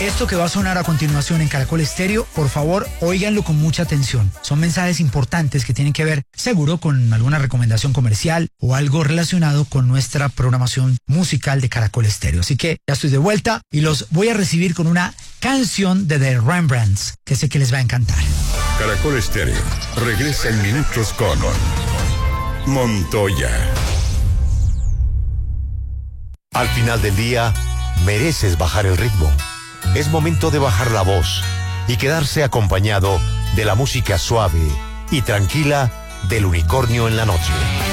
Esto que va a sonar a continuación en Caracol Estéreo, por favor, óiganlo con mucha atención. Son mensajes importantes que tienen que ver, seguro, con alguna recomendación comercial o algo relacionado con nuestra programación musical de Caracol Estéreo. Así que ya estoy de vuelta y los voy a recibir con una canción de The Rembrandts, que sé que les va a encantar. Caracol Estéreo regresa en minutos con Montoya. Al final del día, mereces bajar el ritmo. Es momento de bajar la voz y quedarse acompañado de la música suave y tranquila del Unicornio en la noche.